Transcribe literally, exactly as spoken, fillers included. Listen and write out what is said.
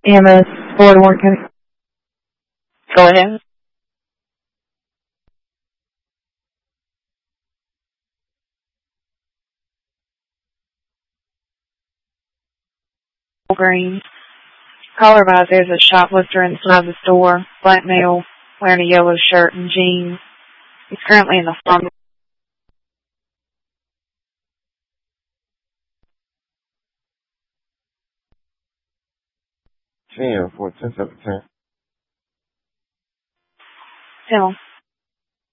E M S, Florida Warren County. Go ahead. Green. Caller advised there's a shoplifter inside the store, black male, wearing a yellow shirt and jeans. He's currently in the front. ten, fourteen, seventeen. Tell him.